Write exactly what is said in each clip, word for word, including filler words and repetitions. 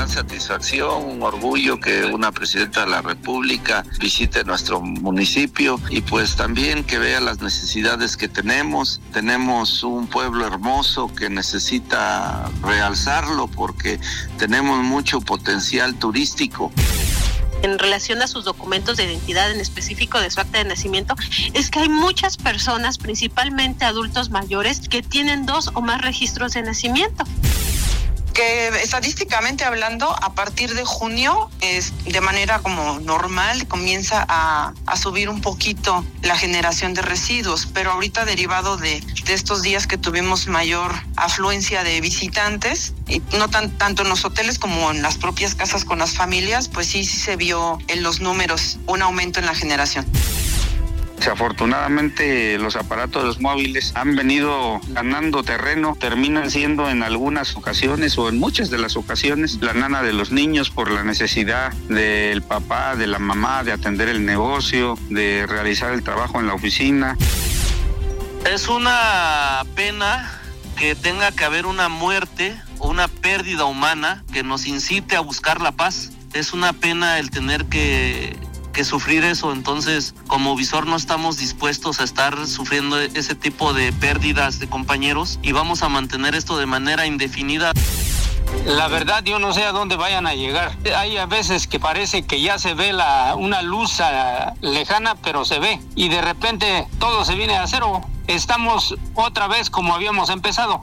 satisfacción, un orgullo que una presidenta de la República visite nuestro municipio y pues también que vea las necesidades que tenemos. Tenemos un pueblo hermoso que necesita realzarlo porque tenemos mucho potencial turístico. En relación a sus documentos de identidad, en específico de su acta de nacimiento, es que hay muchas personas, principalmente adultos mayores, que tienen dos o más registros de nacimiento. Que estadísticamente hablando, a partir de junio, es de manera como normal, comienza a, a subir un poquito la generación de residuos, pero ahorita derivado de, de estos días que tuvimos mayor afluencia de visitantes, y no tan, tanto en los hoteles como en las propias casas con las familias, pues sí, sí se vio en los números un aumento en la generación. Desafortunadamente los aparatos móviles han venido ganando terreno, terminan siendo en algunas ocasiones o en muchas de las ocasiones la nana de los niños por la necesidad del papá, de la mamá, de atender el negocio, de realizar el trabajo en la oficina. Es una pena que tenga que haber una muerte o una pérdida humana que nos incite a buscar la paz. Es una pena el tener que... que sufrir eso, entonces como visor no estamos dispuestos a estar sufriendo ese tipo de pérdidas de compañeros y vamos a mantener esto de manera indefinida. La verdad yo no sé a dónde vayan a llegar. Hay a veces que parece que ya se ve la, una luz uh, lejana, pero se ve y de repente todo se viene a cero. Estamos otra vez como habíamos empezado.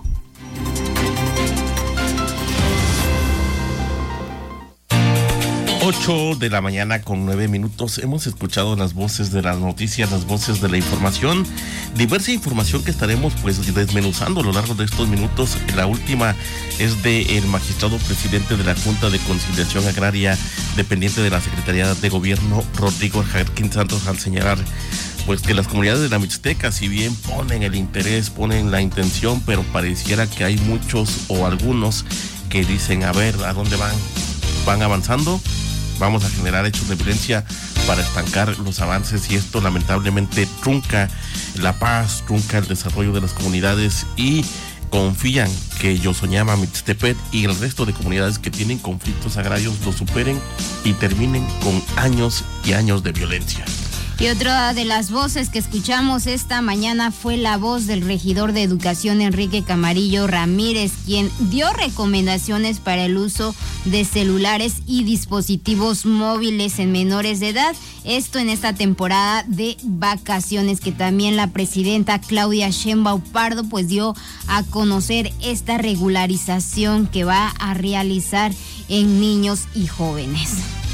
ocho de la mañana con nueve minutos. Hemos escuchado las voces de las noticias, las voces de la información, diversa información que estaremos pues desmenuzando a lo largo de estos minutos. La última es de el magistrado presidente de la Junta de Conciliación Agraria, dependiente de la Secretaría de Gobierno, Rodrigo Jarquín Santos, al señalar pues que las comunidades de la Mixteca, si bien ponen el interés, ponen la intención, pero pareciera que hay muchos o algunos que dicen, a ver, ¿a dónde van? Van avanzando, vamos a generar hechos de violencia para estancar los avances y esto lamentablemente trunca la paz, trunca el desarrollo de las comunidades y confían que Yosoñama, Mixtepet y el resto de comunidades que tienen conflictos agrarios lo superen y terminen con años y años de violencia. Y otra de las voces que escuchamos esta mañana fue la voz del regidor de Educación, Enrique Camarillo Ramírez, quien dio recomendaciones para el uso de celulares y dispositivos móviles en menores de edad. Esto en esta temporada de vacaciones, que también la presidenta Claudia Sheinbaum Pardo pues dio a conocer esta regularización que va a realizar en niños y jóvenes.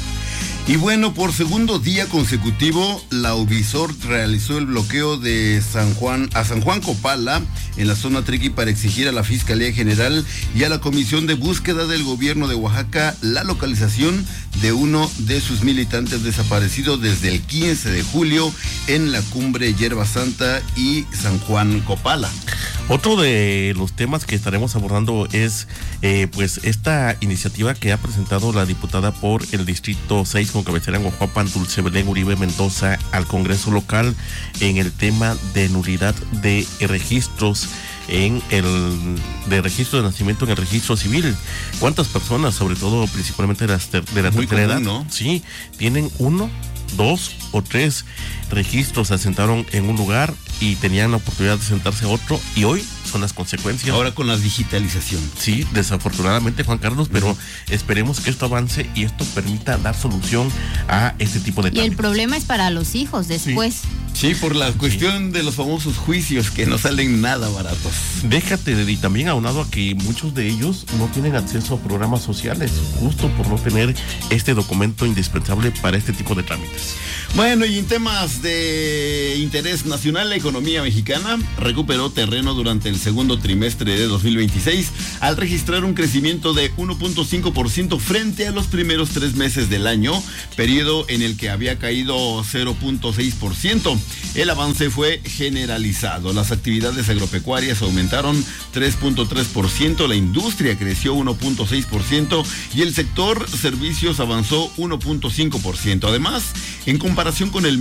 Y bueno, por segundo día consecutivo, la Ubisoft realizó el bloqueo de San Juan a San Juan Copala en la zona Triqui para exigir a la Fiscalía General y a la Comisión de Búsqueda del Gobierno de Oaxaca la localización de uno de sus militantes desaparecidos desde el quince de julio en la cumbre Hierba Santa y San Juan Copala. Otro de los temas que estaremos abordando es eh, pues esta iniciativa que ha presentado la diputada por el Distrito seis con cabecera en Oaxapan, Dulce Belén Uribe Mendoza, al Congreso local en el tema de nulidad de registros en el de registro de nacimiento en el registro civil. ¿Cuántas personas, sobre todo principalmente de, las ter, de la tercera edad, ¿no? Sí, tienen uno, dos o tres registros, se asentaron en un lugar y tenían la oportunidad de sentarse a otro y hoy son las consecuencias. Ahora con la digitalización. Sí, desafortunadamente, Juan Carlos, pero uh-huh. esperemos que esto avance y esto permita dar solución a este tipo de trámites. Y el problema es para los hijos después. Sí, sí por la cuestión sí. de los famosos juicios que no salen nada baratos. Déjate, de, y también aunado a que muchos de ellos no tienen acceso a programas sociales, justo por no tener este documento indispensable para este tipo de trámites. Bueno, y en temas de interés nacional, la economía mexicana recuperó terreno durante el segundo trimestre de dos mil veintiséis al registrar un crecimiento de uno punto cinco por ciento frente a los primeros tres meses del año, periodo en el que había caído cero punto seis por ciento. El avance fue generalizado. Las actividades agropecuarias aumentaron tres punto tres por ciento, la industria creció uno punto seis por ciento y el sector servicios avanzó uno punto cinco por ciento. Además, en comparación con el mismo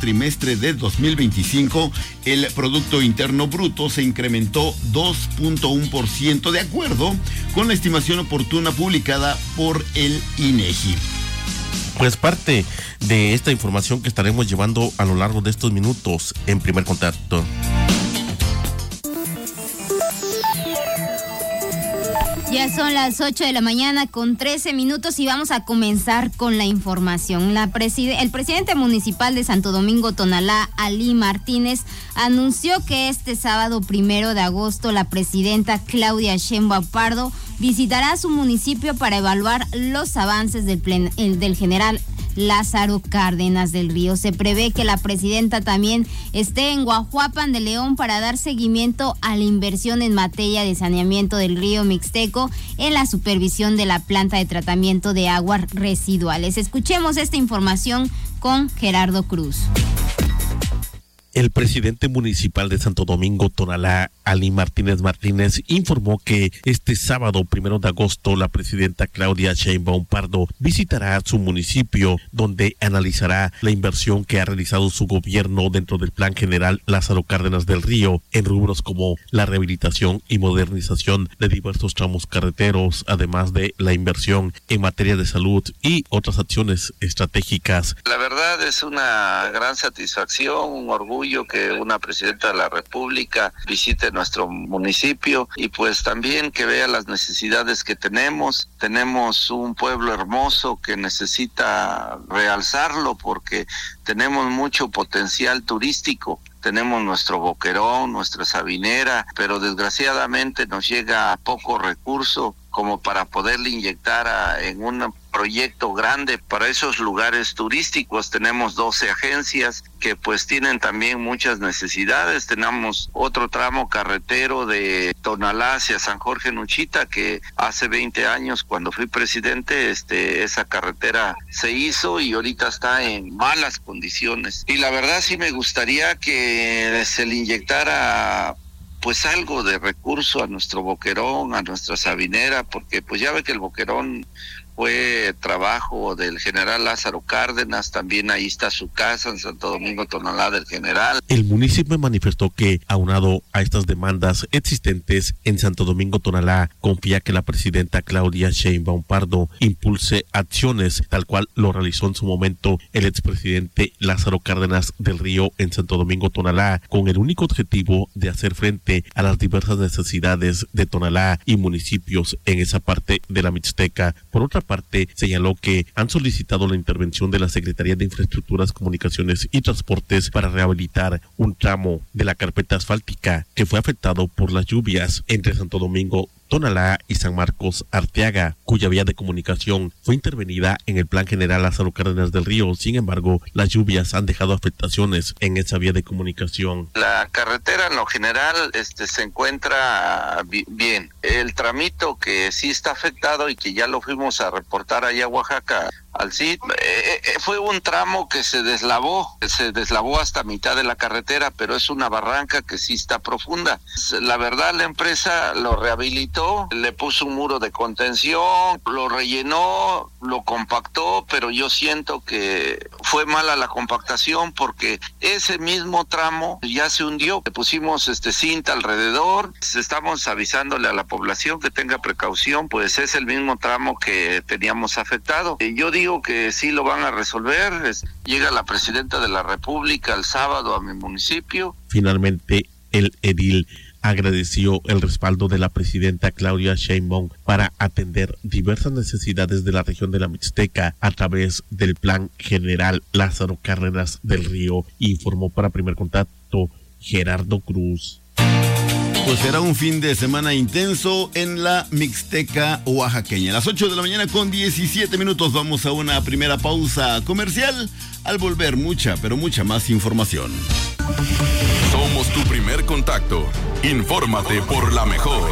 trimestre de dos mil veinticinco, el Producto Interno Bruto se incrementó dos punto uno por ciento de acuerdo con la estimación oportuna publicada por el INEGI. Pues parte de esta información que estaremos llevando a lo largo de estos minutos en Primer Contacto. Ya son las ocho de la mañana con trece minutos y vamos a comenzar con la información. La preside- el presidente municipal de Santo Domingo Tonalá, Alí Martínez, anunció que este sábado primero de agosto la presidenta Claudia Sheinbaum Pardo visitará su municipio para evaluar los avances del, plen- el, del general Lázaro Cárdenas del Río. Se prevé que la presidenta también esté en Guajuapan de León para dar seguimiento a la inversión en materia de saneamiento del río Mixteco en la supervisión de la planta de tratamiento de aguas residuales. Escuchemos esta información con Gerardo Cruz. El presidente municipal de Santo Domingo Tonalá, Alí Martínez Martínez, informó que este sábado primero de agosto la presidenta Claudia Sheinbaum Pardo visitará su municipio, donde analizará la inversión que ha realizado su gobierno dentro del Plan General Lázaro Cárdenas del Río en rubros como la rehabilitación y modernización de diversos tramos carreteros, además de la inversión en materia de salud y otras acciones estratégicas. La verdad es una gran satisfacción, un orgullo que una presidenta de la República visite nuestro municipio y pues también que vea las necesidades que tenemos. Tenemos un pueblo hermoso que necesita realzarlo porque tenemos mucho potencial turístico. Tenemos nuestro boquerón, nuestra sabinera, pero desgraciadamente nos llega poco recurso como para poderle inyectar a, en un proyecto grande para esos lugares turísticos. Tenemos doce agencias que pues tienen también muchas necesidades. Tenemos otro tramo carretero de Tonalá hacia San Jorge Nuchita que hace veinte años cuando fui presidente este esa carretera se hizo y ahorita está en malas condiciones. Y la verdad sí me gustaría que se le inyectara pues algo de recurso a nuestro boquerón, a nuestra sabinera, porque pues ya ve que el boquerón fue trabajo del general Lázaro Cárdenas, también ahí está su casa en Santo Domingo Tonalá del general. El municipio manifestó que, aunado a estas demandas existentes en Santo Domingo Tonalá, confía que la presidenta Claudia Sheinbaum Pardo impulse acciones, tal cual lo realizó en su momento el expresidente Lázaro Cárdenas del Río en Santo Domingo Tonalá, con el único objetivo de hacer frente a las diversas necesidades de Tonalá y municipios en esa parte de la Mixteca. Por otra parte, señaló que han solicitado la intervención de la Secretaría de Infraestructuras, Comunicaciones y Transportes para rehabilitar un tramo de la carpeta asfáltica que fue afectado por las lluvias entre Santo Domingo Tonalá y San Marcos Arteaga, cuya vía de comunicación fue intervenida en el Plan General Lázaro Cárdenas del Río. Sin embargo, las lluvias han dejado afectaciones en esa vía de comunicación. La carretera en lo general este, se encuentra bien. El tramito que sí está afectado y que ya lo fuimos a reportar allá a Oaxaca al C I D, eh, eh, fue un tramo que se deslavó, se deslavó hasta mitad de la carretera, pero es una barranca que sí está profunda. La verdad, la empresa lo rehabilitó, le puso un muro de contención, lo rellenó, lo compactó, pero yo siento que fue mala la compactación porque ese mismo tramo ya se hundió. Le pusimos este cinta alrededor, estamos avisándole a la población que tenga precaución, pues es el mismo tramo que teníamos afectado. Yo digo que sí lo van a resolver. Llega la presidenta de la República el sábado a mi municipio. Finalmente, el edil agradeció el respaldo de la presidenta Claudia Sheinbaum para atender diversas necesidades de la región de la Mixteca a través del Plan General Lázaro Cárdenas del Río. Informó para Primer Contacto Gerardo Cruz. Pues será un fin de semana intenso en la Mixteca oaxaqueña. A las ocho de la mañana con diecisiete minutos vamos a una primera pausa comercial. Al volver, mucha, pero mucha más información. Somos tu primer contacto. Infórmate por la mejor.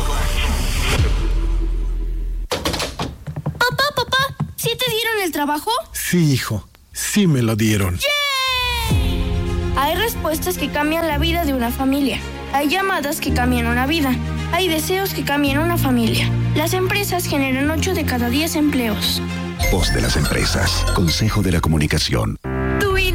Papá, papá, ¿sí te dieron el trabajo? Sí, hijo, sí me lo dieron. ¡Yay! Hay respuestas que cambian la vida de una familia. Hay llamadas que cambian una vida. Hay deseos que cambian una familia. Las empresas generan ocho de cada diez empleos. Voz de las empresas. Consejo de la Comunicación. Tu I N E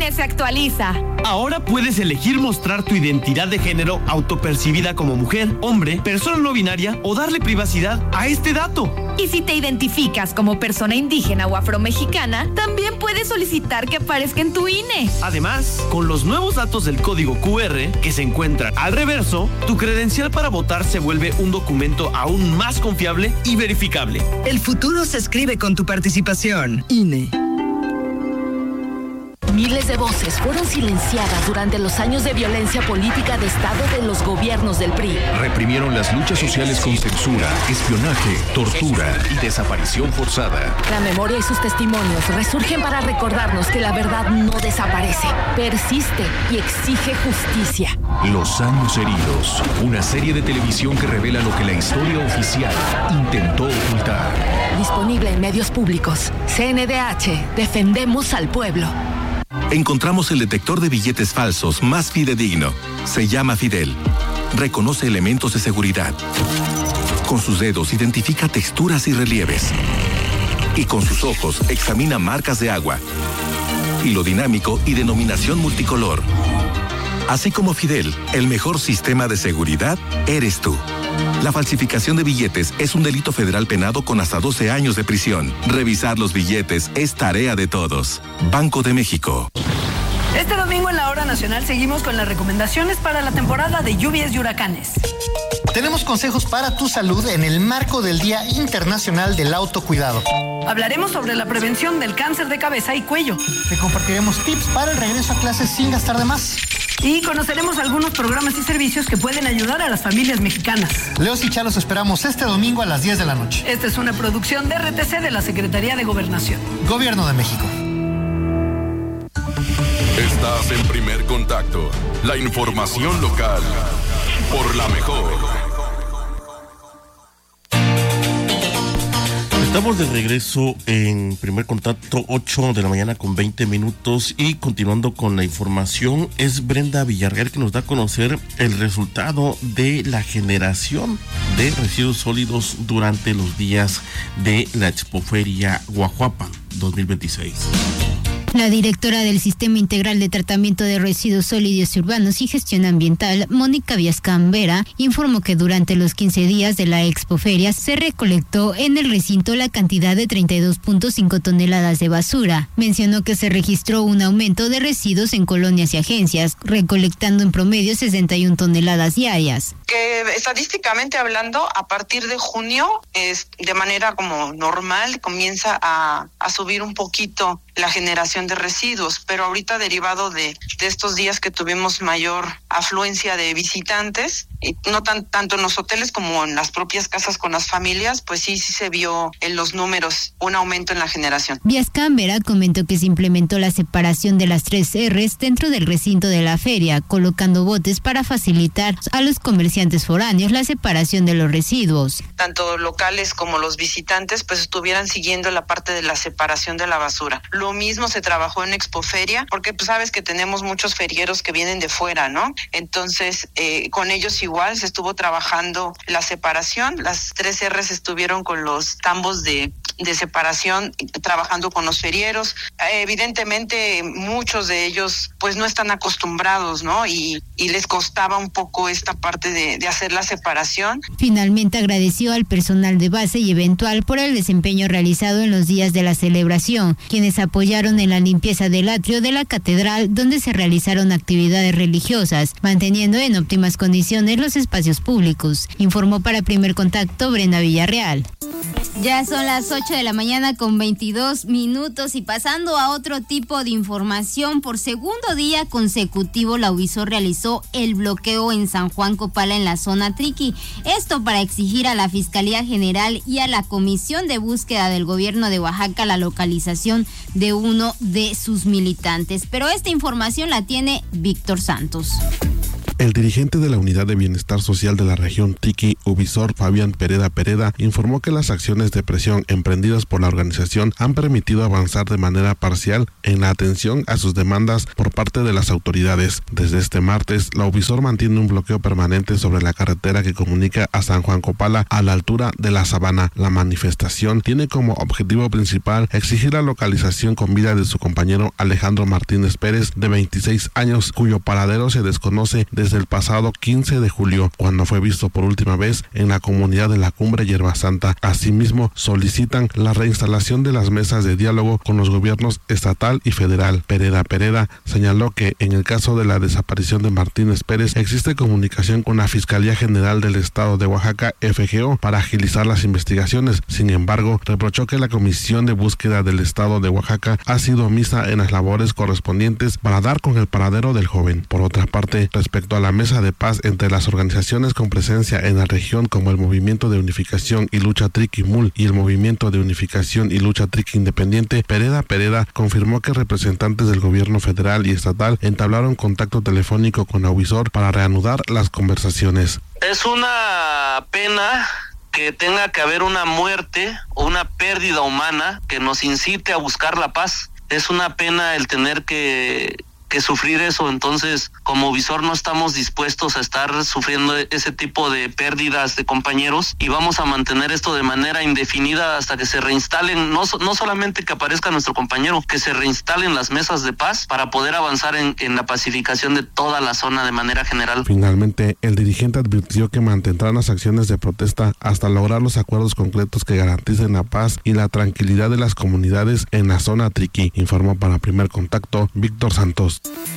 INE se actualiza. Ahora puedes elegir mostrar tu identidad de género autopercibida como mujer, hombre, persona no binaria o darle privacidad a este dato. Y si te identificas como persona indígena o afromexicana, también puedes solicitar que aparezca en tu INE. Además, con los nuevos datos del código cu erre que se encuentran al reverso, tu credencial para votar se vuelve un documento aún más confiable y verificable. El futuro se escribe con tu participación. INE. Miles de voces fueron silenciadas durante los años de violencia política de Estado de los gobiernos del P R I. Reprimieron las luchas sociales con censura, espionaje, tortura y desaparición forzada. La memoria y sus testimonios resurgen para recordarnos que la verdad no desaparece, persiste y exige justicia. Los años heridos, una serie de televisión que revela lo que la historia oficial intentó ocultar. Disponible en medios públicos. C N D H, defendemos al pueblo. Encontramos el detector de billetes falsos más fidedigno. Se llama Fidel. Reconoce elementos de seguridad. Con sus dedos identifica texturas y relieves. Y con sus ojos examina marcas de agua, hilo dinámico y denominación multicolor. Así como Fidel, el mejor sistema de seguridad eres tú. La falsificación de billetes es un delito federal penado con hasta doce años de prisión. Revisar los billetes es tarea de todos. Banco de México. Este domingo en la Hora Nacional seguimos con las recomendaciones para la temporada de lluvias y huracanes. Tenemos consejos para tu salud en el marco del Día Internacional del Autocuidado. Hablaremos sobre la prevención del cáncer de cabeza y cuello. Te compartiremos tips para el regreso a clases sin gastar de más. Y conoceremos algunos programas y servicios que pueden ayudar a las familias mexicanas. Leos y Chalos esperamos este domingo a las diez de la noche. Esta es una producción de R T C de la Secretaría de Gobernación. Gobierno de México. Estás en Primer Contacto, la información local, por la mejor. Estamos de regreso en Primer Contacto, ocho de la mañana con veinte minutos, y continuando con la información es Brenda Villarreal que nos da a conocer el resultado de la generación de residuos sólidos durante los días de la Expoferia Guajuapan dos mil veintiséis. La directora del Sistema Integral de Tratamiento de Residuos Sólidos Urbanos y Gestión Ambiental, Mónica Viascambera, informó que durante los quince días de la Expoferia se recolectó en el recinto la cantidad de treinta y dos punto cinco toneladas de basura. Mencionó que se registró un aumento de residuos en colonias y agencias, recolectando en promedio sesenta y una toneladas diarias. Que estadísticamente hablando, a partir de junio, es de manera como normal, comienza a, a subir un poquito la generación de residuos, pero ahorita derivado de, de estos días que tuvimos mayor afluencia de visitantes, y no tan, tanto en los hoteles como en las propias casas con las familias, pues sí, sí se vio en los números un aumento en la generación. Viascambera comentó que se implementó la separación de las tres R's dentro del recinto de la feria, colocando botes para facilitar a los comerciantes foráneos la separación de los residuos. Tanto locales como los visitantes pues estuvieran siguiendo la parte de la separación de la basura. Lo mismo se trabajó en Expoferia, porque pues sabes que tenemos muchos ferieros que vienen de fuera, ¿no? Entonces, eh, con ellos igual se estuvo trabajando la separación. Las tres R's estuvieron con los tambos de, de separación, trabajando con los ferieros. Eh, evidentemente, muchos de ellos pues no están acostumbrados, ¿no? Y, y les costaba un poco esta parte de, de hacer la separación. Finalmente agradeció al personal de base y eventual por el desempeño realizado en los días de la celebración, quienes apoyaron en la limpieza del atrio de la catedral, donde se realizaron actividades religiosas, manteniendo en óptimas condiciones los espacios públicos. Informó para Primer Contacto Brenda Villarreal. Ya son las ocho de la mañana con veintidós minutos, y pasando a otro tipo de información, por segundo día consecutivo la UBISOR realizó el bloqueo en San Juan Copala en la zona Triqui. Esto para exigir a la Fiscalía General y a la Comisión de Búsqueda del Gobierno de Oaxaca la localización de uno de sus militantes. Pero esta información la tiene Víctor Santos. El dirigente de la Unidad de Bienestar Social de la región Triqui, Uvisor, Fabián Pereda Pereda, informó que las acciones de presión emprendidas por la organización han permitido avanzar de manera parcial en la atención a sus demandas por parte de las autoridades. Desde este martes, la Uvisor mantiene un bloqueo permanente sobre la carretera que comunica a San Juan Copala a la altura de la Sabana. La manifestación tiene como objetivo principal exigir la localización con vida de su compañero Alejandro Martínez Pérez, de veintiséis años, cuyo paradero se desconoce desde el pasado quince de julio, cuando fue visto por última vez en la comunidad de la Cumbre Hierba Santa. Asimismo, solicitan la reinstalación de las mesas de diálogo con los gobiernos estatal y federal. Pereda Pereda señaló que en el caso de la desaparición de Martínez Pérez existe comunicación con la Fiscalía General del Estado de Oaxaca, F G O, para agilizar las investigaciones. Sin embargo, reprochó que la Comisión de Búsqueda del Estado de Oaxaca ha sido omisa en las labores correspondientes para dar con el paradero del joven. Por otra parte, respecto a la mesa de paz entre las organizaciones con presencia en la región como el Movimiento de Unificación y Lucha Triqui-Mul y el Movimiento de Unificación y Lucha Triqui Independiente, Pereda Pereda confirmó que representantes del gobierno federal y estatal entablaron contacto telefónico con Uvisor para reanudar las conversaciones. Es una pena que tenga que haber una muerte o una pérdida humana que nos incite a buscar la paz. Es una pena el tener que que sufrir eso. Entonces, como Uvisor no estamos dispuestos a estar sufriendo ese tipo de pérdidas de compañeros y vamos a mantener esto de manera indefinida hasta que se reinstalen, no, no solamente que aparezca nuestro compañero, que se reinstalen las mesas de paz para poder avanzar en, en la pacificación de toda la zona de manera general. Finalmente, el dirigente advirtió que mantendrán las acciones de protesta hasta lograr los acuerdos concretos que garanticen la paz y la tranquilidad de las comunidades en la zona Triqui, informó para Primer Contacto Víctor Santos.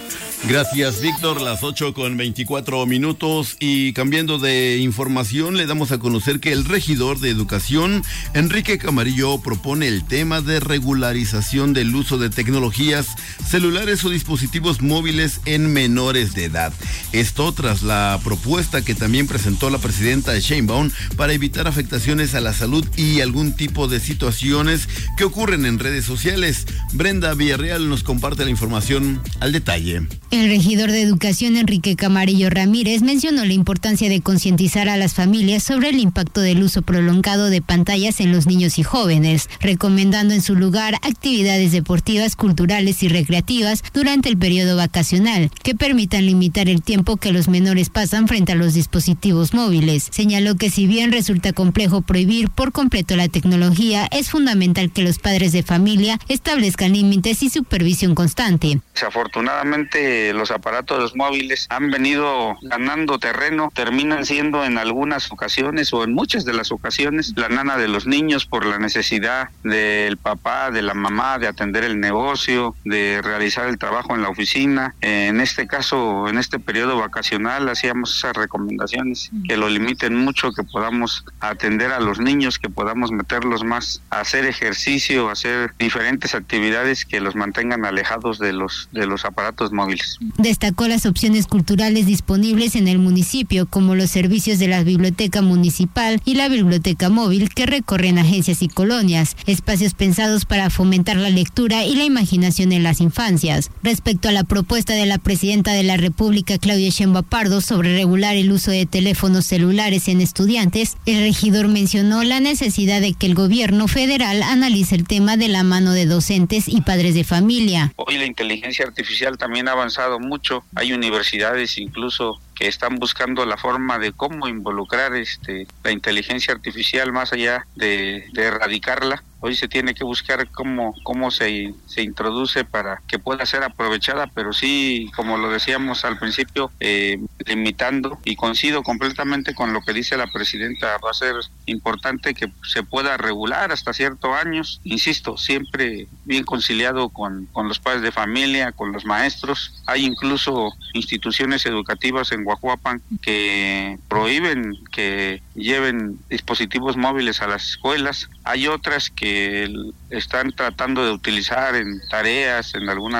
Gracias, Víctor. Las ocho con veinticuatro minutos y cambiando de información, le damos a conocer que el regidor de Educación, Enrique Camarillo, propone el tema de regularización del uso de tecnologías celulares o dispositivos móviles en menores de edad. Esto tras la propuesta que también presentó la presidenta Sheinbaum para evitar afectaciones a la salud y algún tipo de situaciones que ocurren en redes sociales. Brenda Villarreal nos comparte la información al detalle. El regidor de Educación, Enrique Camarillo Ramírez, mencionó la importancia de concientizar a las familias sobre el impacto del uso prolongado de pantallas en los niños y jóvenes, recomendando en su lugar actividades deportivas, culturales y recreativas durante el periodo vacacional, que permitan limitar el tiempo que los menores pasan frente a los dispositivos móviles. Señaló que si bien resulta complejo prohibir por completo la tecnología, es fundamental que los padres de familia establezcan límites y supervisión constante. Desafortunadamente, los aparatos móviles han venido ganando terreno, terminan siendo en algunas ocasiones o en muchas de las ocasiones la nana de los niños por la necesidad del papá, de la mamá de atender el negocio, de realizar el trabajo en la oficina. En este caso, en este periodo vacacional, hacíamos esas recomendaciones, que lo limiten mucho, que podamos atender a los niños, que podamos meterlos más a hacer ejercicio, a hacer diferentes actividades que los mantengan alejados de los de los aparatos móviles. Destacó las opciones culturales disponibles en el municipio, como los servicios de la biblioteca municipal y la biblioteca móvil que recorren agencias y colonias, espacios pensados para fomentar la lectura y la imaginación en las infancias. Respecto a la propuesta de la presidenta de la República, Claudia Sheinbaum Pardo, sobre regular el uso de teléfonos celulares en estudiantes, el regidor mencionó la necesidad de que el gobierno federal analice el tema de la mano de docentes y padres de familia. Hoy la inteligencia artificial también ha avanzado mucho. Hay universidades incluso que están buscando la forma de cómo involucrar este la inteligencia artificial más allá de, de erradicarla. Hoy se tiene que buscar cómo cómo se, se introduce para que pueda ser aprovechada, pero sí, como lo decíamos al principio, eh, limitando, y coincido completamente con lo que dice la presidenta, va a ser importante que se pueda regular hasta ciertos años, insisto, siempre bien conciliado con, con los padres de familia, con los maestros. Hay incluso instituciones educativas en Guajuapan que prohíben que lleven dispositivos móviles a las escuelas. Hay otras que están tratando de utilizar en tareas, en algunas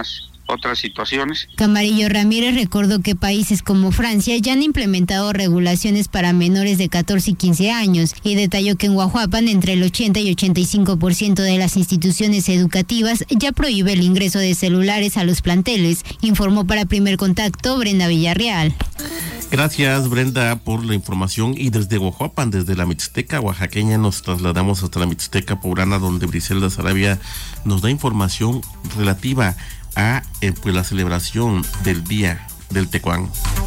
otras situaciones. Camarillo Ramírez recordó que países como Francia ya han implementado regulaciones para menores de catorce y quince años y detalló que en Guajuapan entre el ochenta y ochenta y cinco por ciento de las instituciones educativas ya prohíbe el ingreso de celulares a los planteles, informó para Primer Contacto Brenda Villarreal. Gracias, Brenda, por la información. Y desde Guajuapan, desde la Mixteca oaxaqueña, nos trasladamos hasta la Mixteca poblana, donde Briselda Sarabia nos da información relativa a eh, pues la celebración del Día del Tecuán.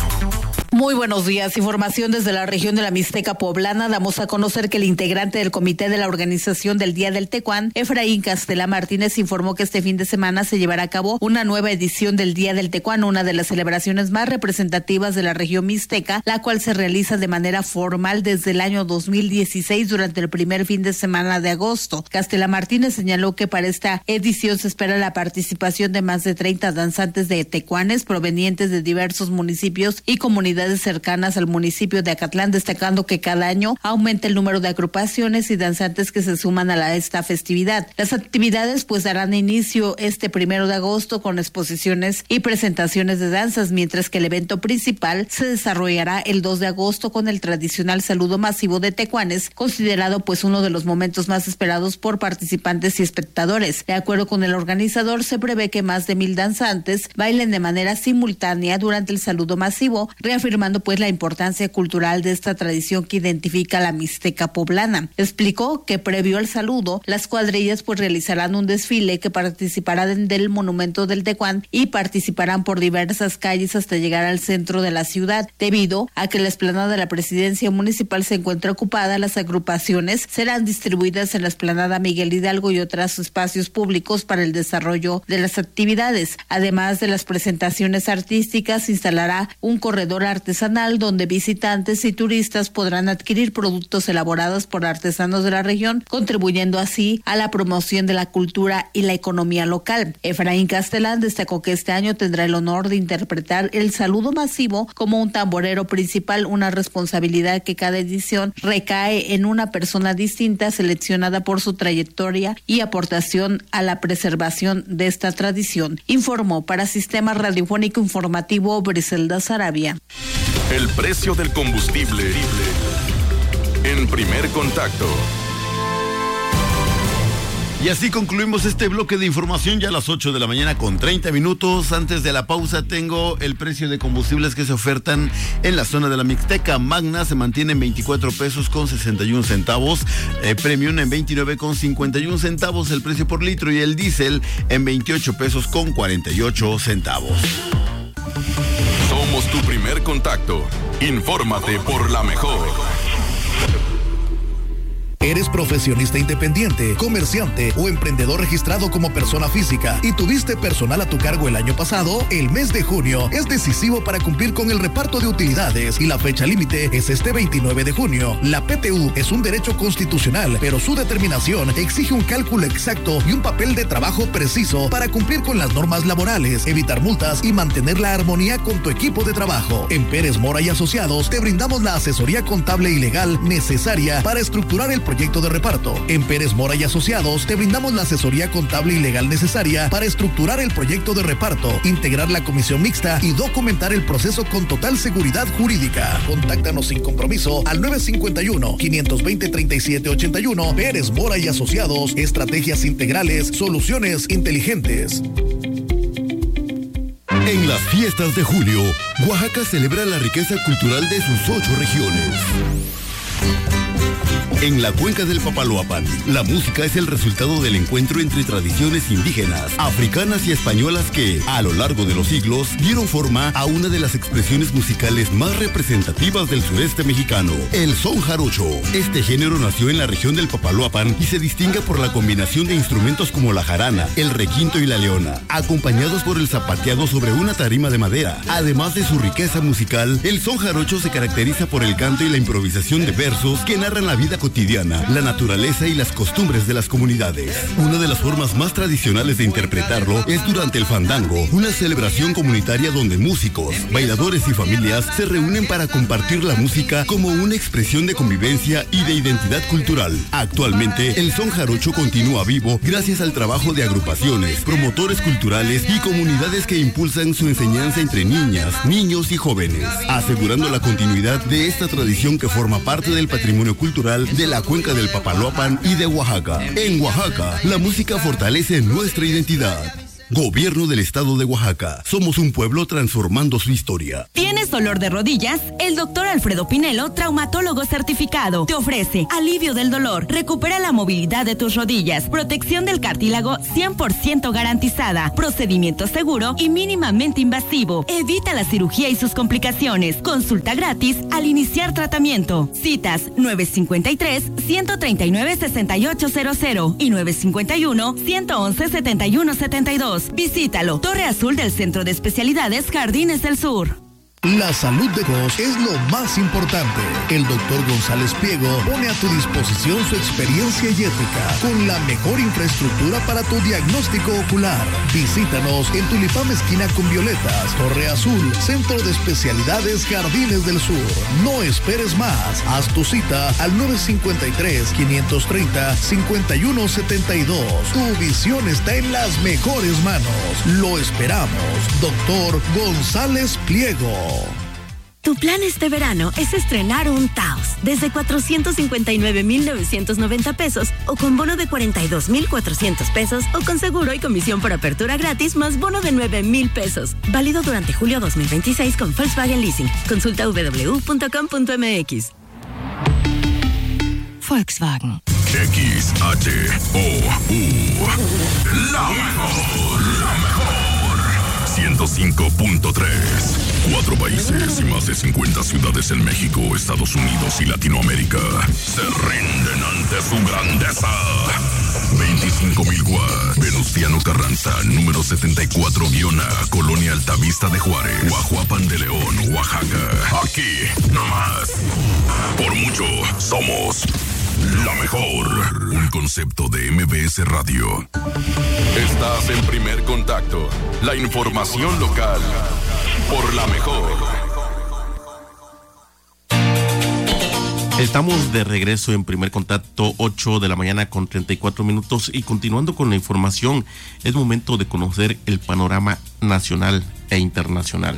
Muy buenos días. Información desde la región de la Mixteca poblana. Damos a conocer que el integrante del comité de la organización del Día del Tecuán, Efraín Castela Martínez, informó que este fin de semana se llevará a cabo una nueva edición del Día del Tecuán, una de las celebraciones más representativas de la región mixteca, la cual se realiza de manera formal desde el año dos mil dieciséis durante el primer fin de semana de agosto. Castela Martínez señaló que para esta edición se espera la participación de más de treinta danzantes de tecuanes provenientes de diversos municipios y comunidades cercanas al municipio de Acatlán, destacando que cada año aumenta el número de agrupaciones y danzantes que se suman a la, esta festividad. Las actividades pues darán inicio este primero de agosto con exposiciones y presentaciones de danzas, mientras que el evento principal se desarrollará el dos de agosto con el tradicional saludo masivo de tecuanes, considerado pues uno de los momentos más esperados por participantes y espectadores. De acuerdo con el organizador, se prevé que más de mil danzantes bailen de manera simultánea durante el saludo masivo, reafirmando pues la importancia cultural de esta tradición que identifica a la Mixteca poblana. Explicó que previo al saludo, las cuadrillas pues realizarán un desfile que participará del monumento del Tecuán y participarán por diversas calles hasta llegar al centro de la ciudad. Debido a que la explanada de la presidencia municipal se encuentra ocupada, las agrupaciones serán distribuidas en la explanada Miguel Hidalgo y otros espacios públicos para el desarrollo de las actividades. Además de las presentaciones artísticas, se instalará un corredor artístico artesanal donde visitantes y turistas podrán adquirir productos elaborados por artesanos de la región, contribuyendo así a la promoción de la cultura y la economía local. Efraín Castelán destacó que este año tendrá el honor de interpretar el saludo masivo como un tamborero principal, una responsabilidad que cada edición recae en una persona distinta seleccionada por su trayectoria y aportación a la preservación de esta tradición. Informó para Sistema Radiofónico Informativo Briselda Sarabia. El precio del combustible en Primer Contacto. Y así concluimos este bloque de información ya a las ocho de la mañana con treinta minutos. Antes de la pausa tengo el precio de combustibles que se ofertan en la zona de la Mixteca. Magna se mantiene en veinticuatro pesos con sesenta y un centavos, eh, Premium en veintinueve con cincuenta y un centavos el precio por litro y el diésel en veintiocho pesos con cuarenta y ocho centavos. Somos tu primer contacto. Infórmate por la mejor. ¿Eres profesionista independiente, comerciante o emprendedor registrado como persona física y tuviste personal a tu cargo el año pasado? El mes de junio es decisivo para cumplir con el reparto de utilidades y la fecha límite es este veintinueve de junio. La P T U es un derecho constitucional, pero su determinación exige un cálculo exacto y un papel de trabajo preciso para cumplir con las normas laborales, evitar multas y mantener la armonía con tu equipo de trabajo. En Pérez Mora y Asociados te brindamos la asesoría contable y legal necesaria para estructurar el proyecto proyecto de reparto. En Pérez Mora y Asociados te brindamos la asesoría contable y legal necesaria para estructurar el proyecto de reparto, integrar la comisión mixta y documentar el proceso con total seguridad jurídica. Contáctanos sin compromiso al nueve cinco uno, cinco dos cero, tres siete ocho uno. Pérez Mora y Asociados, estrategias integrales, soluciones inteligentes. En las fiestas de julio, Oaxaca celebra la riqueza cultural de sus ocho regiones. En la cuenca del Papaloapan, la música es el resultado del encuentro entre tradiciones indígenas, africanas y españolas que, a lo largo de los siglos, dieron forma a una de las expresiones musicales más representativas del sureste mexicano, el son jarocho. Este género nació en la región del Papaloapan y se distingue por la combinación de instrumentos como la jarana, el requinto y la leona, acompañados por el zapateado sobre una tarima de madera. Además de su riqueza musical, el son jarocho se caracteriza por el canto y la improvisación de versos que narran la vida cotidiana cotidiana, la naturaleza y las costumbres de las comunidades. Una de las formas más tradicionales de interpretarlo es durante el fandango, una celebración comunitaria donde músicos, bailadores y familias se reúnen para compartir la música como una expresión de convivencia y de identidad cultural. Actualmente, el son jarocho continúa vivo gracias al trabajo de agrupaciones, promotores culturales y comunidades que impulsan su enseñanza entre niñas, niños y jóvenes, asegurando la continuidad de esta tradición que forma parte del patrimonio cultural de la cuenca del Papaloapan y de Oaxaca. En Oaxaca, la música fortalece nuestra identidad. Gobierno del Estado de Oaxaca. Somos un pueblo transformando su historia. ¿Tienes dolor de rodillas? El doctor Alfredo Pinelo, traumatólogo certificado, te ofrece alivio del dolor, recupera la movilidad de tus rodillas, protección del cartílago cien por ciento garantizada, procedimiento seguro y mínimamente invasivo. Evita la cirugía y sus complicaciones. Consulta gratis al iniciar tratamiento. Citas nueve cinco tres, uno tres nueve, seis ocho cero cero y nueve cinco uno, uno uno uno, siete uno siete dos. Visítalo. Torre Azul del Centro de Especialidades Jardines del Sur. La salud de vos es lo más importante. El doctor González Pliego pone a tu disposición su experiencia y ética con la mejor infraestructura para tu diagnóstico ocular. Visítanos en Tulipán esquina con Violetas, Torre Azul, Centro de Especialidades Jardines del Sur. No esperes más. Haz tu cita al nueve cinco tres, cinco tres cero, cinco uno siete dos. Tu visión está en las mejores manos. Lo esperamos. Doctor González Pliego. Tu plan este verano es estrenar un Taos desde cuatrocientos cincuenta y nueve mil novecientos noventa pesos o con bono de cuarenta y dos mil cuatrocientos pesos o con seguro y comisión por apertura gratis más bono de nueve mil pesos. Válido durante julio dos mil veintiséis con Volkswagen Leasing. Consulta w w w punto com punto m x. Volkswagen. X H O U. La mejor. La mejor. ciento cinco punto tres. Cuatro países y más de cincuenta ciudades en México, Estados Unidos y Latinoamérica se rinden ante su grandeza. veinticinco mil watts. Venustiano Carranza, número setenta y cuatro A, Colonia Altavista de Juárez, Guajuapan de León, Oaxaca. Aquí, nomás. Por mucho, somos la mejor. Un concepto de M B S Radio. Estás en Primer Contacto. La información local por la mejor. Estamos de regreso en Primer Contacto, ocho de la mañana con treinta y cuatro minutos, y continuando con la información, es momento de conocer el panorama nacional e internacional.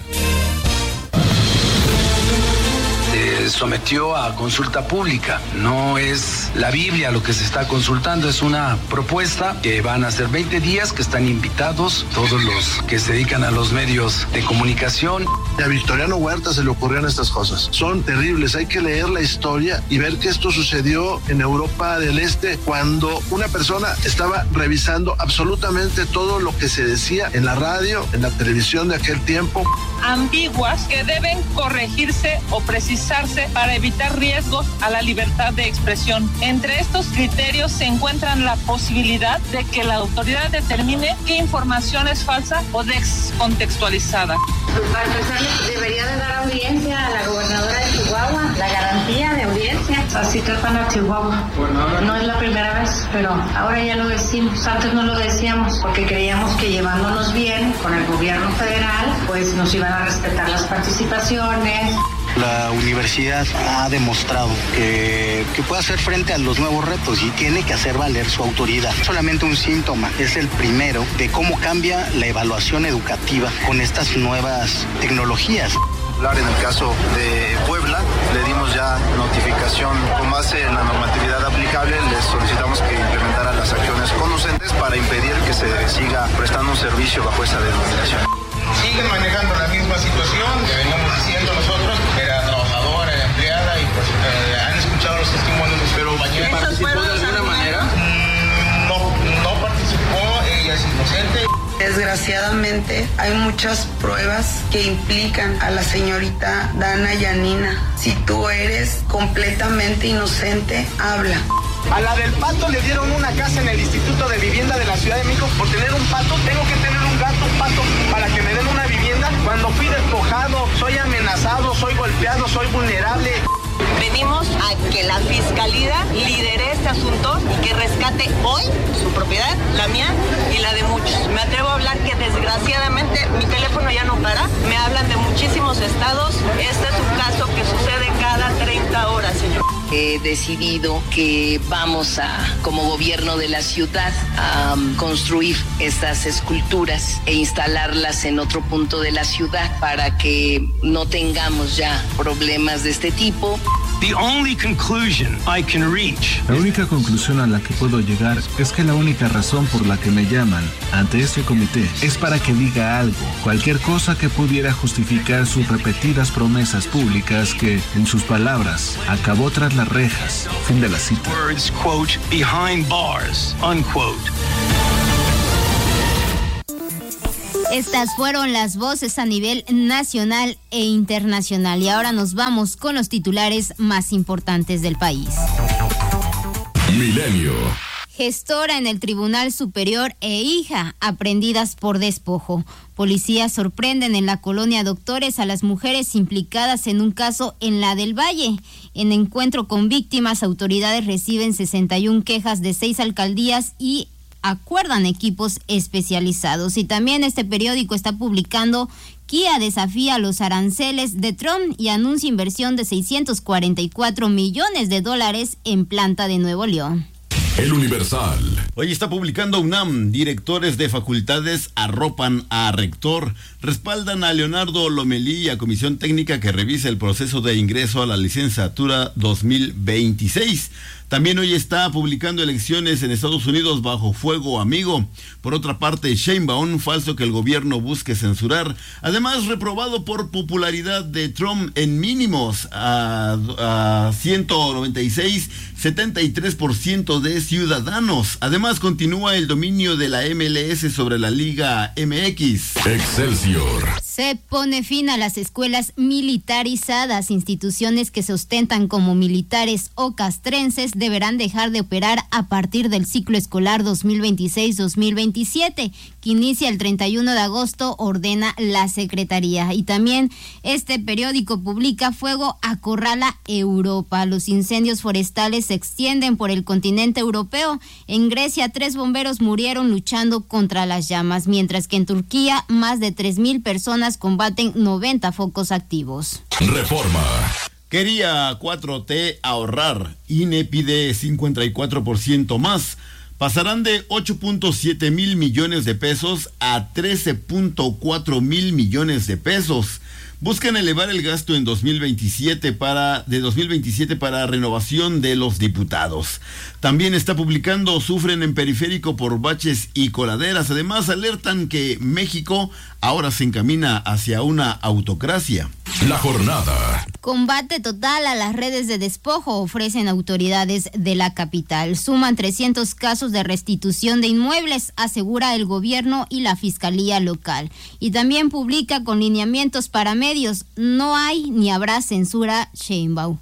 Sometió a consulta pública. No es la Biblia lo que se está consultando, es una propuesta que van a ser veinte días, que están invitados todos los que se dedican a los medios de comunicación. A Victoriano Huerta se le ocurrieron estas cosas. Son terribles, hay que leer la historia y ver que esto sucedió en Europa del Este cuando una persona estaba revisando absolutamente todo lo que se decía en la radio, en la televisión de aquel tiempo. Ambiguas que deben corregirse o precisarse para evitar riesgos a la libertad de expresión. Entre estos criterios se encuentran la posibilidad de que la autoridad determine qué información es falsa o descontextualizada. Para empezar, debería de dar audiencia a la gobernadora de Chihuahua, la garantía de audiencia. Así tratan a Chihuahua. No es la primera vez, pero ahora ya lo decimos. Antes no lo decíamos porque creíamos que llevándonos bien con el gobierno federal, pues nos iban a respetar las participaciones. La universidad ha demostrado que, que puede hacer frente a los nuevos retos y tiene que hacer valer su autoridad. Solamente un síntoma, es el primero de cómo cambia la evaluación educativa con estas nuevas tecnologías. En el caso de Puebla, le dimos ya notificación con base en la normatividad aplicable, les solicitamos que implementaran las acciones conducentes para impedir que se siga prestando un servicio bajo esa denominación. Siguen manejando la misma situación que venimos diciendo nosotros, era trabajadora, era empleada y pues eh, han escuchado los testimonios de su compañera. ¿Participó de alguna manera? Mm, no, no participó, ella es inocente. Desgraciadamente hay muchas pruebas que implican a la señorita Dana Yanina. Si tú eres completamente inocente, habla. A la del pato le dieron una casa en el Instituto de Vivienda de la Ciudad de México. Por tener un pato, tengo que tener un gato, un pato, para que me den una vivienda. Cuando fui despojado, soy amenazado, soy golpeado, soy vulnerable. venimos a que la fiscalía lidere este asunto y que rescate hoy su propiedad, la mía y la de muchos. Me atrevo a hablar que desgraciadamente mi teléfono ya no para, me hablan de muchísimos estados. Este es un caso que sucede cada treinta horas, señor. He decidido que vamos a, como gobierno de la ciudad, a um, construir estas esculturas e instalarlas en otro punto de la ciudad para que no tengamos ya problemas de este tipo. The only conclusion I can reach. La única conclusión a la que puedo llegar es que la única razón por la que me llaman ante este comité es para que diga algo, cualquier cosa que pudiera justificar sus repetidas promesas públicas que, en sus palabras, acabó tras las rejas. Fin de la cita. Words, quote, behind bars, unquote. Estas fueron las voces a nivel nacional e internacional. Y ahora nos vamos con los titulares más importantes del país. Milenio. Gestora en el Tribunal Superior e hija aprehendidas por despojo. Policías sorprenden en la colonia Doctores a las mujeres implicadas en un caso en la del Valle. En encuentro con víctimas, autoridades reciben sesenta y una quejas de seis alcaldías y acuerdan equipos especializados. Y también este periódico está publicando: Kia desafía los aranceles de Trump y anuncia inversión de seiscientos cuarenta y cuatro millones de dólares en planta de Nuevo León. El Universal. Hoy está publicando UNAM. Directores de facultades arropan a rector. Respaldan a Leonardo Lomelí y a comisión técnica que revisa el proceso de ingreso a la licenciatura dos mil veintiséis. También hoy está publicando elecciones en Estados Unidos bajo fuego amigo. Por otra parte, Sheinbaum, falso que el gobierno busque censurar. Además, reprobado por popularidad de Trump en mínimos a, a ciento noventa y seis, setenta y tres por ciento de ciudadanos. Además, continúa el dominio de la M L S sobre la Liga M X. Excelsior. Se pone fin a las escuelas militarizadas. Instituciones que se ostentan como militares o castrenses deberán dejar de operar a partir del ciclo escolar dos mil veintiséis dos mil veintisiete, que inicia el treinta y uno de agosto, ordena la Secretaría. Y también este periódico publica: fuego acorrala Europa. Los incendios forestales se extienden por el continente europeo. En Grecia, tres bomberos murieron luchando contra las llamas, mientras que en Turquía, más de tres mil personas combaten noventa focos activos. Reforma. Quería cuatro T ahorrar. I N E pide cincuenta y cuatro por ciento más. Pasarán de ocho punto siete mil millones de pesos a trece punto cuatro mil millones de pesos. Buscan elevar el gasto en dos mil veintisiete para, de dos mil veintisiete para renovación de los diputados. También está publicando: sufren en periférico por baches y coladeras. Además, alertan que México ahora se encamina hacia una autocracia. La jornada. Combate total a las redes de despojo ofrecen autoridades de la capital. Suman trescientos casos de restitución de inmuebles, asegura el gobierno y la fiscalía local. Y también publica con lineamientos para medios: no hay ni habrá censura Sheinbaum.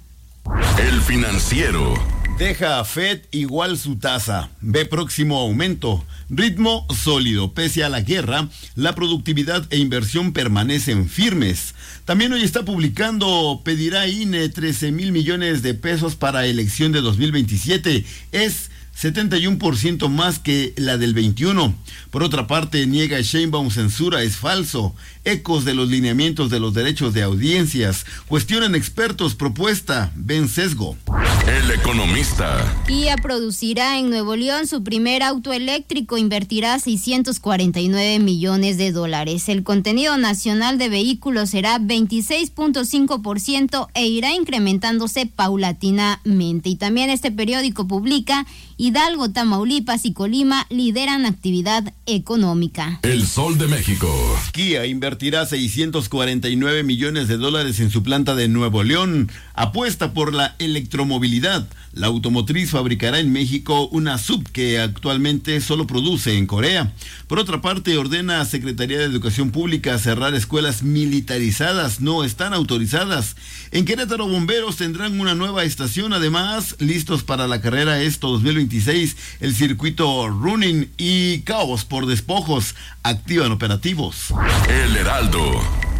El Financiero. Deja a Fed igual su tasa. Ve próximo aumento. Ritmo sólido. Pese a la guerra, la productividad e inversión permanecen firmes. También hoy está publicando: pedirá I N E trece mil millones de pesos para elección de dos mil veintisiete. Es setenta y uno por ciento más que la del veintiuno. Por otra parte, niega Sheinbaum censura, es falso. Ecos de los lineamientos de los derechos de audiencias. Cuestionan expertos propuesta, ven sesgo. El Economista. Kia producirá en Nuevo León su primer auto eléctrico, invertirá seiscientos cuarenta y nueve millones de dólares. El contenido nacional de vehículos será veintiséis punto cinco por ciento e irá incrementándose paulatinamente. Y también este periódico publica: Hidalgo, Tamaulipas y Colima lideran actividad económica. El Sol de México. Kia invertirá seiscientos cuarenta y nueve millones de dólares en su planta de Nuevo León. Apuesta por la electromovilidad. La automotriz fabricará en México una S U V que actualmente solo produce en Corea. Por otra parte, ordena a Secretaría de Educación Pública cerrar escuelas militarizadas, no están autorizadas. En Querétaro, bomberos tendrán una nueva estación, además listos para la carrera Esto dos mil veintiséis, el circuito running y caos por despojos, activan operativos. El Heraldo.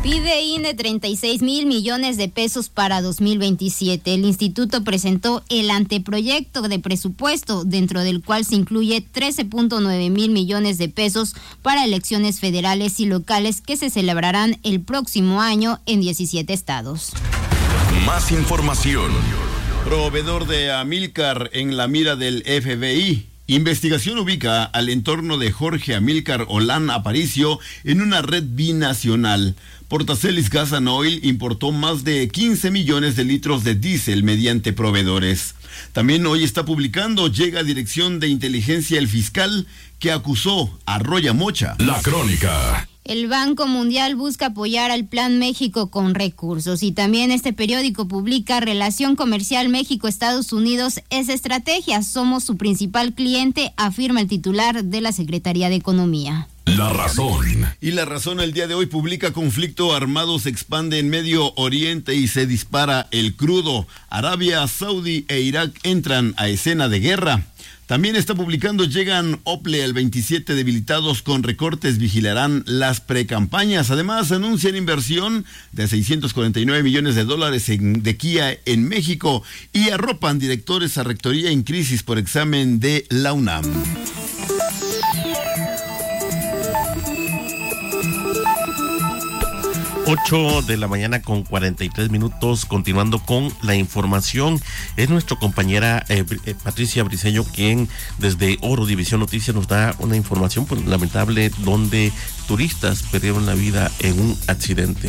Pide I N E treinta y seis mil millones de pesos para dos mil veintisiete. El instituto presentó el anteproyecto de presupuesto, dentro del cual se incluye trece punto nueve mil millones de pesos para elecciones federales y locales que se celebrarán el próximo año en diecisiete estados. Más información. Proveedor de Amílcar en la mira del F B I. Investigación ubica al entorno de Jorge Amílcar Olán Aparicio en una red binacional. Portacelis Gas and Oil importó más de quince millones de litros de diésel mediante proveedores. También hoy está publicando, llega a Dirección de Inteligencia el fiscal que acusó a Roya Mocha. La crónica. El Banco Mundial busca apoyar al Plan México con recursos, y también este periódico publica: Relación Comercial México-Estados Unidos es estrategia, somos su principal cliente, afirma el titular de la Secretaría de Economía. La Razón. Y La Razón el día de hoy publica: conflicto armado se expande en Medio Oriente y se dispara el crudo. Arabia Saudí e Irak entran a escena de guerra. También está publicando, llegan Ople al veintisiete debilitados con recortes, vigilarán las precampañas. Además, anuncian inversión de seiscientos cuarenta y nueve millones de dólares en, de Kia en México, y arropan directores a rectoría en crisis por examen de la UNAM. ocho de la mañana con cuarenta y tres minutos, continuando con la información. Es nuestra compañera eh, Patricia Briceño quien desde Oro División Noticias nos da una información pues, lamentable, donde turistas perdieron la vida en un accidente.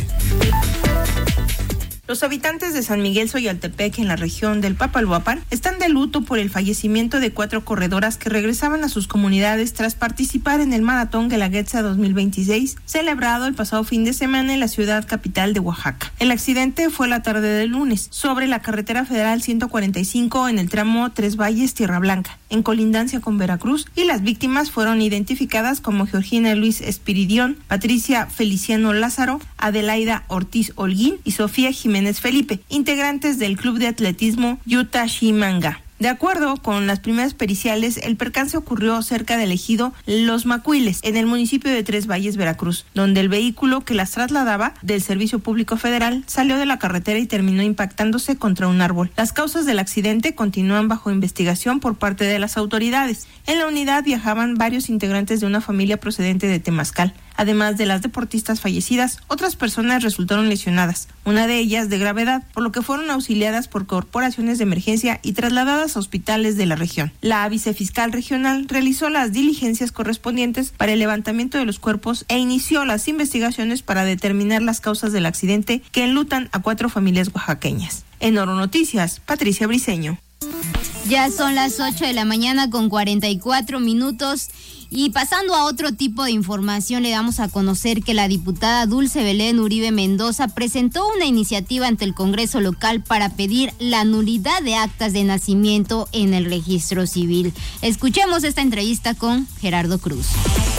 Los habitantes de San Miguel Zoyaltepec, en la región del Papaloapan, están de luto por el fallecimiento de cuatro corredoras que regresaban a sus comunidades tras participar en el Maratón Guelaguetza dos mil veintiséis, celebrado el pasado fin de semana en la ciudad capital de Oaxaca. El accidente fue la tarde del lunes, sobre la carretera federal ciento cuarenta y cinco en el tramo Tres Valles Tierra Blanca, en colindancia con Veracruz, y las víctimas fueron identificadas como Georgina Luis Espiridión, Patricia Feliciano Lázaro, Adelaida Ortiz Holguín y Sofía Jiménez Felipe, integrantes del club de atletismo Yuta Shimanga. De acuerdo con las primeras periciales, el percance ocurrió cerca del ejido Los Macuiles, en el municipio de Tres Valles, Veracruz, donde el vehículo que las trasladaba del Servicio Público Federal salió de la carretera y terminó impactándose contra un árbol. Las causas del accidente continúan bajo investigación por parte de las autoridades. En la unidad viajaban varios integrantes de una familia procedente de Temazcal. Además de las deportistas fallecidas, otras personas resultaron lesionadas, una de ellas de gravedad, por lo que fueron auxiliadas por corporaciones de emergencia y trasladadas a hospitales de la región. La vicefiscal regional realizó las diligencias correspondientes para el levantamiento de los cuerpos e inició las investigaciones para determinar las causas del accidente que enlutan a cuatro familias oaxaqueñas. En Oro Noticias, Patricia Briceño. Ya son las ocho de la mañana con cuarenta y cuatro minutos. Y pasando a otro tipo de información, le damos a conocer que la diputada Dulce Belén Uribe Mendoza presentó una iniciativa ante el Congreso local para pedir la nulidad de actas de nacimiento en el registro civil. Escuchemos esta entrevista con Gerardo Cruz.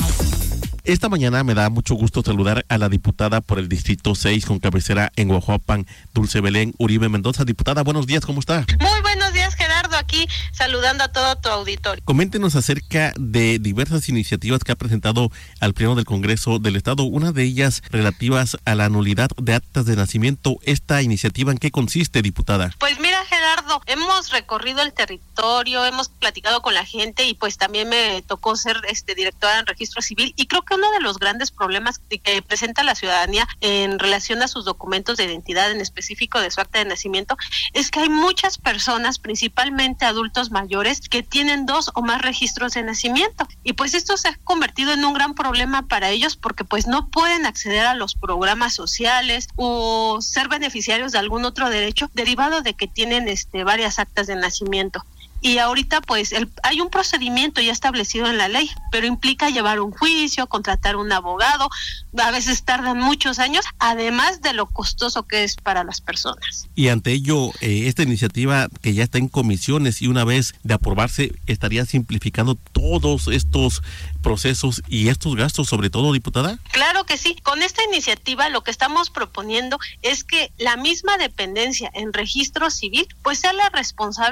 Esta mañana me da mucho gusto saludar a la diputada por el Distrito seis con cabecera en Oaxapan, Dulce Belén Uribe Mendoza. Diputada, buenos días, ¿cómo está? Muy buenos días, Gerardo, aquí saludando a todo tu auditorio. Coméntenos acerca de diversas iniciativas que ha presentado al Pleno del Congreso del Estado, una de ellas relativas a la nulidad de actas de nacimiento. ¿Esta iniciativa en qué consiste, diputada? Pues mira, Gerardo, hemos recorrido el territorio, hemos platicado con la gente y pues también me tocó ser este directora en registro civil, y creo que uno de los grandes problemas que presenta la ciudadanía en relación a sus documentos de identidad, en específico de su acta de nacimiento, es que hay muchas personas, principalmente adultos mayores, que tienen dos o más registros de nacimiento, y pues esto se ha convertido en un gran problema para ellos porque pues no pueden acceder a los programas sociales o ser beneficiarios de algún otro derecho derivado de que tienen este varias actas de nacimiento. Y ahorita pues el, hay un procedimiento ya establecido en la ley, pero implica llevar un juicio, contratar un abogado, a veces tardan muchos años, además de lo costoso que es para las personas. Y ante ello, eh, esta iniciativa que ya está en comisiones y una vez de aprobarse, estaría simplificando todos estos procesos y estos gastos, sobre todo, diputada. Claro que sí. Con esta iniciativa lo que estamos proponiendo es que la misma dependencia en registro civil pues sea la responsable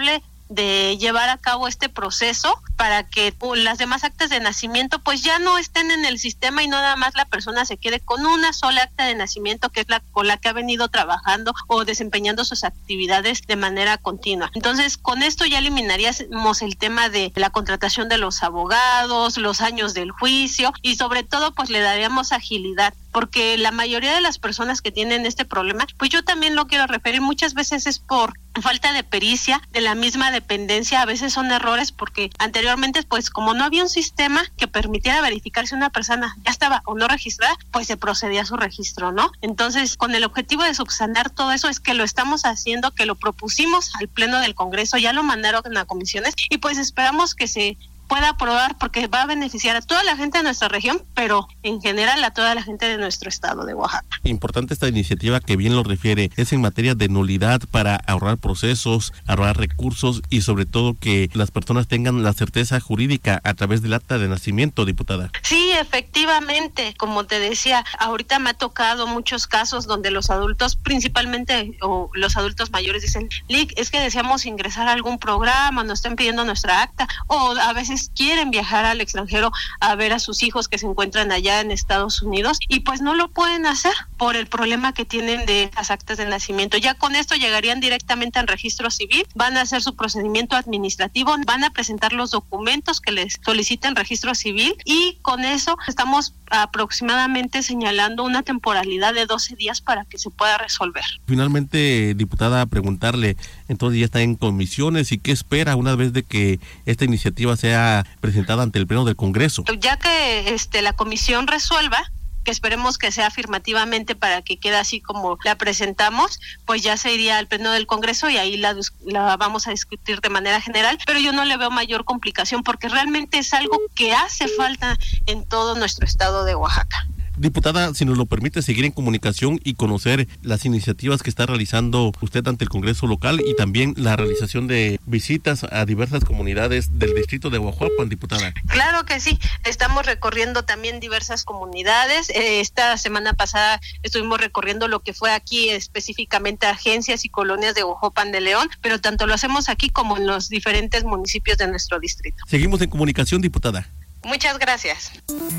de llevar a cabo este proceso para que las demás actas de nacimiento pues ya no estén en el sistema y no nada más la persona se quede con una sola acta de nacimiento, que es la con la que ha venido trabajando o desempeñando sus actividades de manera continua. Entonces, con esto ya eliminaríamos el tema de la contratación de los abogados, los años del juicio y sobre todo pues le daríamos agilidad, porque la mayoría de las personas que tienen este problema, pues yo también lo quiero referir, muchas veces es por falta de pericia de la misma dependencia, a veces son errores porque anteriormente pues como no había un sistema que permitiera verificar si una persona ya estaba o no registrada, pues se procedía a su registro, ¿no? Entonces, con el objetivo de subsanar todo eso es que lo estamos haciendo, que lo propusimos al Pleno del Congreso, ya lo mandaron a comisiones y pues esperamos que se pueda aprobar porque va a beneficiar a toda la gente de nuestra región, pero en general a toda la gente de nuestro estado de Oaxaca. Importante esta iniciativa que bien lo refiere, es en materia de nulidad para ahorrar procesos, ahorrar recursos y sobre todo que las personas tengan la certeza jurídica a través del acta de nacimiento, diputada. Sí, efectivamente, como te decía, ahorita me ha tocado muchos casos donde los adultos, principalmente o los adultos mayores dicen, Lic, es que deseamos ingresar a algún programa, nos están pidiendo nuestra acta, o a veces quieren viajar al extranjero a ver a sus hijos que se encuentran allá en Estados Unidos y pues no lo pueden hacer por el problema que tienen de las actas de nacimiento. Ya con esto llegarían directamente al registro civil, van a hacer su procedimiento administrativo, van a presentar los documentos que les soliciten registro civil y con eso estamos aproximadamente señalando una temporalidad de doce días para que se pueda resolver. Finalmente, diputada, preguntarle, entonces ya está en comisiones y qué espera una vez de que esta iniciativa sea presentada ante el Pleno del Congreso. Ya que este la comisión resuelva, que esperemos que sea afirmativamente para que quede así como la presentamos, pues ya se iría al Pleno del Congreso y ahí la, la vamos a discutir de manera general, pero yo no le veo mayor complicación porque realmente es algo que hace falta en todo nuestro estado de Oaxaca. Diputada, si nos lo permite, seguir en comunicación y conocer las iniciativas que está realizando usted ante el Congreso local y también la realización de visitas a diversas comunidades del distrito de Oaxaca, diputada. Claro que sí, estamos recorriendo también diversas comunidades. Eh, esta semana pasada estuvimos recorriendo lo que fue aquí específicamente agencias y colonias de Ojopan de León, pero tanto lo hacemos aquí como en los diferentes municipios de nuestro distrito. Seguimos en comunicación, diputada. Muchas gracias.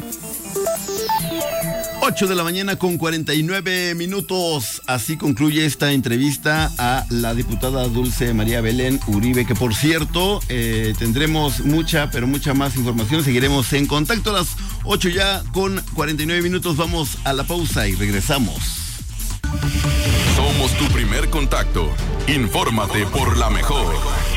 ocho de la mañana con cuarenta y nueve minutos. Así concluye esta entrevista a la diputada Dulce María Belén Uribe, que por cierto, eh, tendremos mucha, pero mucha más información. Seguiremos en contacto a las ocho ya con cuarenta y nueve minutos. Vamos a la pausa y regresamos. Somos tu primer contacto. Infórmate por la mejor.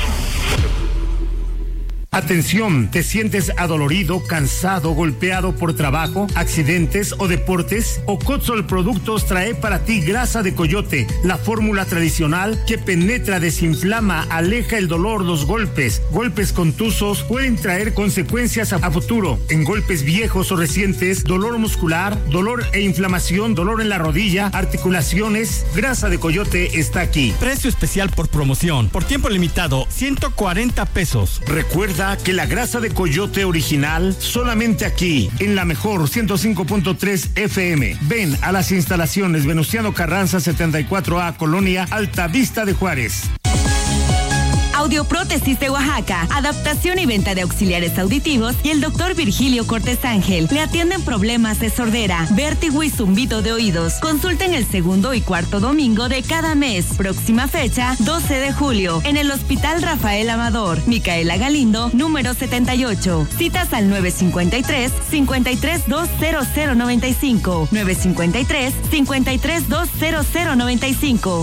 Atención, ¿te sientes adolorido, cansado, golpeado por trabajo, accidentes o deportes? Ocotzol Productos trae para ti grasa de coyote, la fórmula tradicional que penetra, desinflama, aleja el dolor, los golpes. Golpes contusos pueden traer consecuencias a futuro. En golpes viejos o recientes, dolor muscular, dolor e inflamación, dolor en la rodilla, articulaciones, grasa de coyote está aquí. Precio especial por promoción, por tiempo limitado, ciento cuarenta pesos. Recuerda que la grasa de coyote original solamente aquí, en la mejor ciento cinco punto tres F M. Ven a las instalaciones Venustiano Carranza setenta y cuatro A, Colonia Alta Vista de Juárez. Audioprótesis de Oaxaca, adaptación y venta de auxiliares auditivos y el doctor Virgilio Cortés Ángel le atienden problemas de sordera, vértigo y zumbido de oídos. Consulten el segundo y cuarto domingo de cada mes. Próxima fecha, doce de julio, en el Hospital Rafael Amador, Micaela Galindo, número setenta y ocho. Citas al nueve cinco tres, cinco tres dos, cero cero nueve cinco, nueve cinco tres, cinco tres dos, cero cero nueve cinco.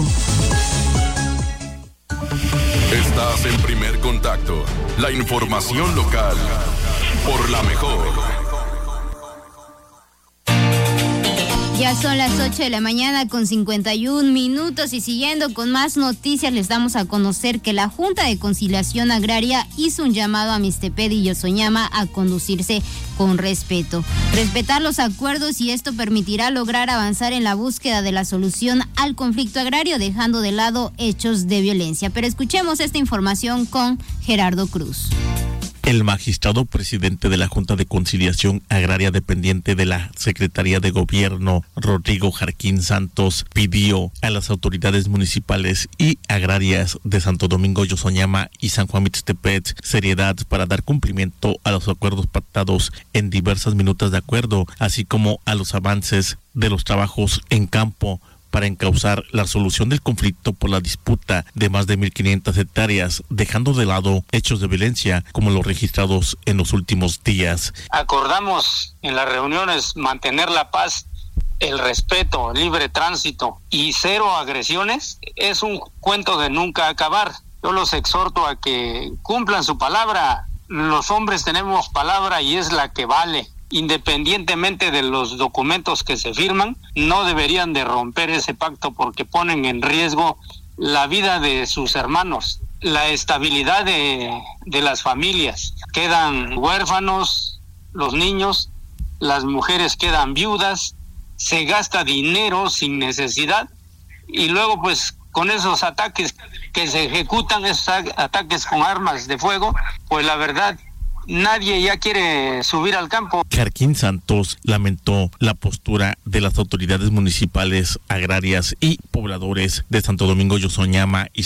Estás en primer contacto. La información local por la mejor. Ya son las ocho de la mañana con cincuenta y un minutos y siguiendo con más noticias les damos a conocer que la Junta de Conciliación Agraria hizo un llamado a Mixtepec y Yosoñama a conducirse con respeto. Respetar los acuerdos y esto permitirá lograr avanzar en la búsqueda de la solución al conflicto agrario dejando de lado hechos de violencia. Pero escuchemos esta información con Gerardo Cruz. El magistrado presidente de la Junta de Conciliación Agraria dependiente de la Secretaría de Gobierno, Rodrigo Jarquín Santos, pidió a las autoridades municipales y agrarias de Santo Domingo Yosoñama y San Juan Mixtepec seriedad para dar cumplimiento a los acuerdos pactados en diversas minutas de acuerdo, así como a los avances de los trabajos en campo para encauzar la solución del conflicto por la disputa de más de mil quinientas hectáreas, dejando de lado hechos de violencia como los registrados en los últimos días. Acordamos en las reuniones mantener la paz, el respeto, el libre tránsito y cero agresiones. Es un cuento de nunca acabar. Yo los exhorto a que cumplan su palabra. Los hombres tenemos palabra y es la que vale. Independientemente de los documentos que se firman, no deberían de romper ese pacto porque ponen en riesgo la vida de sus hermanos, la estabilidad de, de las familias. Quedan huérfanos los niños, las mujeres quedan viudas, se gasta dinero sin necesidad y luego pues con esos ataques que se ejecutan, esos ataques con armas de fuego, pues la verdad nadie ya quiere subir al campo. Jarquín Santos lamentó la postura de las autoridades municipales, agrarias y pobladores de Santo Domingo Yosoñama y